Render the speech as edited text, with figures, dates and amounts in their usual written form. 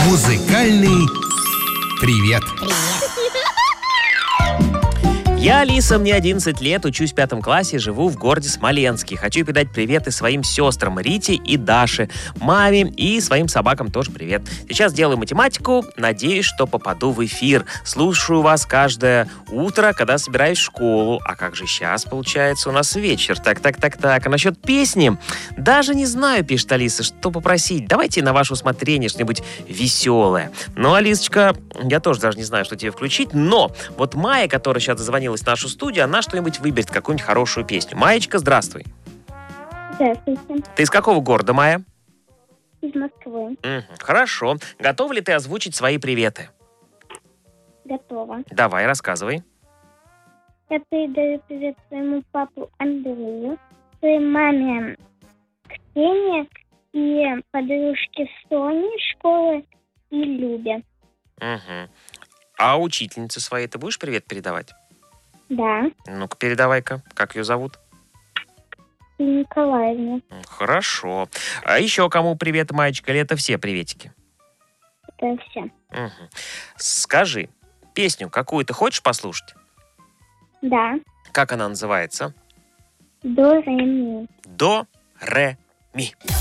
Музыкальный привет. Я, Алиса, мне 11 лет, учусь в 5 классе, живу в городе Смоленске. Хочу передать приветы своим сестрам Рите и Даше, маме и своим собакам тоже привет. Сейчас делаю математику, надеюсь, что попаду в эфир. Слушаю вас каждое утро, когда собираюсь в школу. А как же сейчас, получается, у нас вечер? Так. А насчет песни? Даже не знаю, пишет Алиса, что попросить. Давайте на ваше усмотрение что-нибудь веселое. Ну, Алисочка, я тоже даже не знаю, что тебе включить, но вот Майя, которая сейчас дозвонилась в нашу студию, она что-нибудь выберет, какую-нибудь хорошую песню. Маечка, здравствуй. Здравствуйте. Ты из какого города, Майя? Из Москвы. Хорошо. Готова ли ты озвучить свои приветы? Готова. Давай, рассказывай. Я передаю привет своему папу Андрею, своей маме Ксении и подружке Соне школы и Любе. А учительнице своей ты будешь привет передавать? Да. Ну-ка, передавай-ка. Как ее зовут? И Николаевне. Хорошо. А еще кому привет, Маечка, или это все приветики? Это все. Скажи, песню какую ты хочешь послушать? Да. Как она называется? До, ре, ми. До, ре, ми.